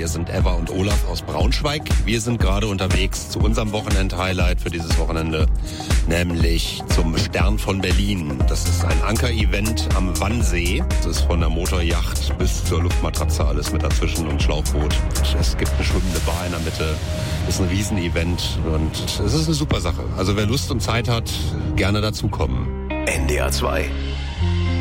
Hier sind Eva und Olaf aus Braunschweig. Wir sind gerade unterwegs zu unserem Wochenend-Highlight für dieses Wochenende, nämlich zum Stern von Berlin. Das ist ein Anker-Event am Wannsee. Das ist von der Motorjacht bis zur Luftmatratze alles mit dazwischen und Schlauchboot. Es gibt eine schwimmende Bar in der Mitte. Das ist ein Riesenevent und es ist eine super Sache. Also wer Lust und Zeit hat, gerne dazukommen. NDR 2